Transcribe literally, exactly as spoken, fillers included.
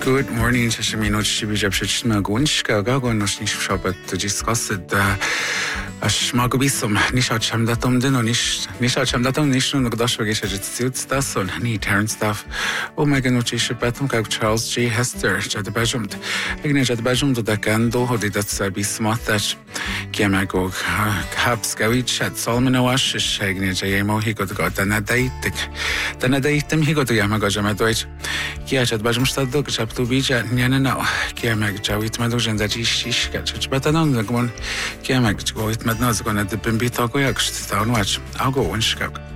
Good morning, Cheshire Minute Shibija Pichma Gunshka, Gagon, Nish Shop to discuss it. Ashmagobisum, Nisha Chamdatum, Denonish, Nisha Chamdatum, Nishun, Gdashwagish, Suits, Dasson, Ni Terran staff, Omega Nutrish Patum, Charles J. Hester, Chad Bajum, Ignage at Bajum to the Gando, who did that be smart that Kiamago, Caps Gavich at Solomon Wash, Shagnage, Yamo, he got got an a date, then a date him, he got to Yamagajama Deutsch. Kiachat Bajumstad, Chaptu Bija, Niana, Kiamag, Jawit Madujan, that is catch, but I don't know, Kiamag, go with Madnaz, going at the Bimbito, Town watch. I'll go in Chicago.